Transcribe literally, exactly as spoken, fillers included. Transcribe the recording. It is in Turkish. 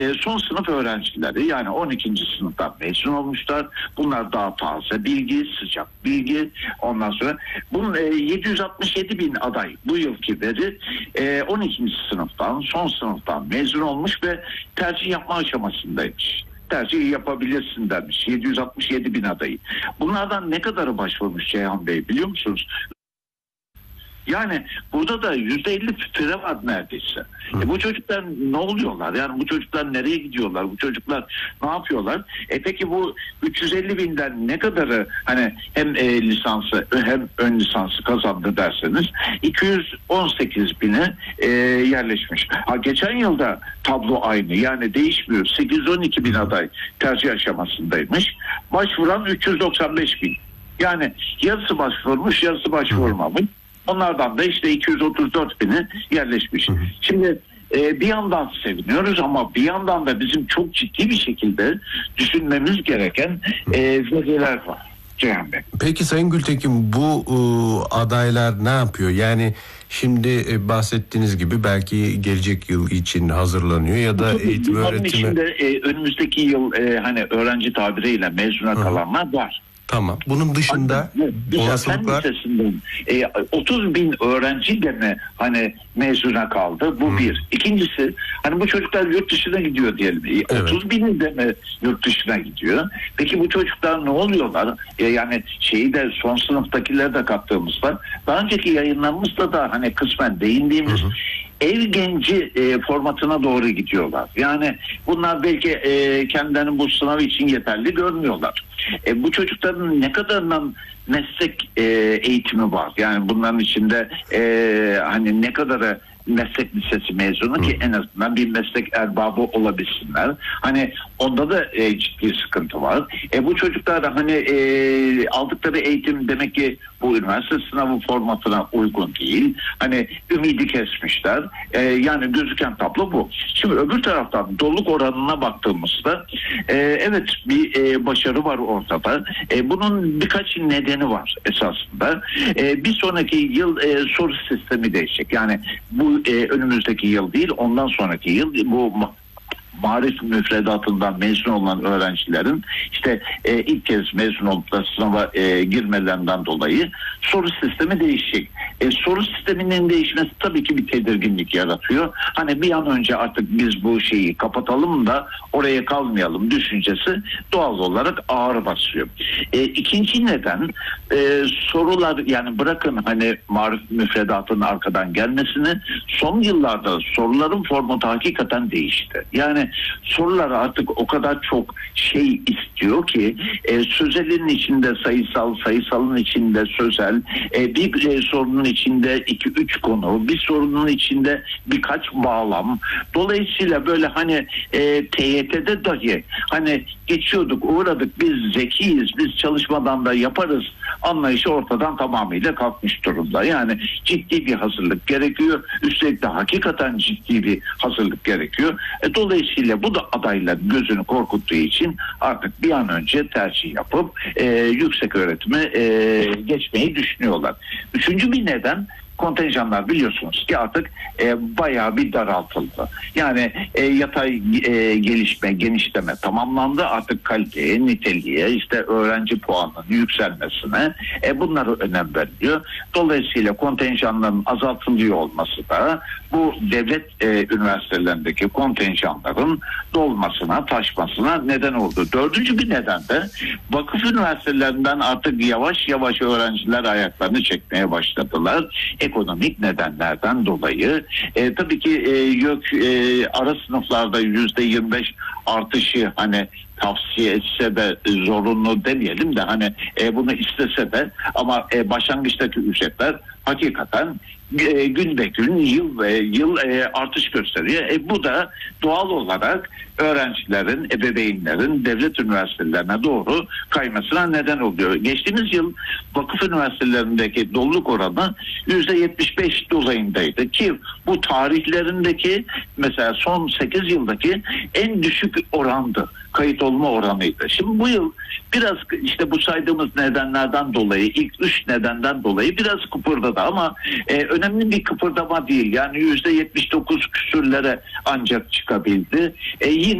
son sınıf öğrencileri, yani on ikinci sınıftan mezun olmuşlar. Bunlar daha taze bilgi, sıcak bilgi. Ondan sonra bunun yedi yüz altmış yedi bin aday bu yılki veri, on ikinci sınıftan, son sınıftan mezun olmuş ve tercih yapma aşamasındaymış. Tercih yapabilirsin demiş. yedi yüz altmış yedi bin adayı. Bunlardan ne kadarı başvurmuş Ceyhan Bey biliyor musunuz? Yani burada da yüzde elli fütüre var neredeyse. E bu çocuklar ne oluyorlar? Yani bu çocuklar nereye gidiyorlar? Bu çocuklar ne yapıyorlar? E peki bu üç yüz elli binden ne kadarı hani hem e, lisansı hem ön lisansı kazandı derseniz iki yüz on sekiz bine e, yerleşmiş. Ha, geçen yılda tablo aynı, yani değişmiyor. sekiz yüz on iki bin aday tercih aşamasındaymış. Başvuran üç yüz doksan beş bin. Yani yarısı başvurmuş, yarısı başvurmamış. Onlardan da işte iki yüz otuz dört bini yerleşmiş. Hı hı. Şimdi e, bir yandan seviniyoruz ama bir yandan da bizim çok ciddi bir şekilde düşünmemiz gereken e, veriler var Ceyhan Bey. Peki Sayın Gültekin, bu e, adaylar ne yapıyor? Yani şimdi e, bahsettiğiniz gibi belki gelecek yıl için hazırlanıyor ya da Tabii, eğitim öğretimi... içinde e, önümüzdeki yıl e, hani öğrenci tabiriyle mezuna hı. kalanlar var. Tamam. Bunun dışında olasılıklar... E, otuz bin öğrenci de mi hani mezuna kaldı? Bu hmm. bir. İkincisi hani bu çocuklar yurt dışına gidiyor diyelim. E, evet. otuz binin de mi yurt dışına gidiyor? Peki bu çocuklar ne oluyorlar? E, yani şeyi de son sınıftakileri de kattığımızda daha önceki yayınlarımızda da hani kısmen değindiğimiz hmm. ev genci e, formatına doğru gidiyorlar. Yani bunlar belki e, kendilerini bu sınav için yeterli görmüyorlar. E, bu çocukların ne kadarından meslek e, eğitimi var? Yani bunların içinde e, hani ne kadarı meslek lisesi mezunu Hı. ki en azından bir meslek erbabı olabilsinler. Hani onda da e, ciddi sıkıntı var. E, bu çocuklar da hani e, aldıkları eğitim demek ki bu üniversite sınavı formatına uygun değil. Hani ümidi kesmişler. E, yani gözüken tablo bu. Şimdi öbür taraftan doluluk oranına baktığımızda e, evet bir e, başarı var ortada. E, bunun birkaç nedeni var esasında. E, bir sonraki yıl e, soru sistemi değişecek. Yani bu e, önümüzdeki yıl değil, ondan sonraki yıl bu marif müfredatından mezun olan öğrencilerin işte e, ilk kez mezun olup da sınava e, girmelerinden dolayı soru sistemi değişecek. E, soru sisteminin değişmesi tabii ki bir tedirginlik yaratıyor. Hani bir an önce artık biz bu şeyi kapatalım da oraya kalmayalım düşüncesi doğal olarak ağır basıyor. E, ikinci neden e, sorular, yani bırakın hani marif müfredatının arkadan gelmesini, son yıllarda soruların formatı hakikaten değişti. Yani sorular artık o kadar çok şey istiyor ki e, sözelin içinde sayısal, sayısalın içinde sözel, e, bir e, sorunun içinde iki üç konu, bir sorunun içinde birkaç bağlam. Dolayısıyla böyle hani e, T Y T'de dahi hani geçiyorduk, uğradık, biz zekiyiz, biz çalışmadan da yaparız anlayışı ortadan tamamıyla kalkmış durumda. Yani ciddi bir hazırlık gerekiyor. Üstelik de hakikaten ciddi bir hazırlık gerekiyor. E, dolayısıyla bu da adaylar gözünü korkuttuğu için artık bir an önce tercih yapıp e, yüksek öğretime e, geçmeyi düşünüyorlar. Üçüncü bir neden, kontenjanlar biliyorsunuz ki artık e, bayağı bir daraltıldı. Yani e, yatay e, gelişme, genişleme tamamlandı. Artık kaliteye, niteliğe, işte öğrenci puanının yükselmesine e, bunlara önem veriliyor. Dolayısıyla kontenjanların azaltılıyor olması da bu devlet e, üniversitelerindeki kontenjanların dolmasına, taşmasına neden oldu. Dördüncü bir neden de vakıf üniversitelerinden artık yavaş yavaş öğrenciler ayaklarını çekmeye başladılar. Ekonomik nedenlerden dolayı e, tabii ki e, yok e, ara sınıflarda yüzde yirmi beş artışı hani tavsiye etse de zorunlu demeyelim de hani e, bunu istese de ama e, başlangıçtaki ücretler hakikaten e, gün be gün, yıl ve yıl e, artış gösteriyor. E, bu da doğal olarak öğrencilerin, ebeveynlerin devlet üniversitelerine doğru kaymasına neden oluyor. Geçtiğimiz yıl vakıf üniversitelerindeki doluluk oranı yüzde yetmiş beş dolayındaydı ki bu tarihlerindeki mesela son sekiz yıldaki en düşük orandı. Kayıt olma oranıydı. Şimdi bu yıl biraz işte bu saydığımız nedenlerden dolayı, ilk üç nedenden dolayı biraz kıpırdadı. ortada ama e, önemli bir kıpırdama değil. Yani yüzde yetmiş dokuz küsürlere ancak çıkabildi. E, yine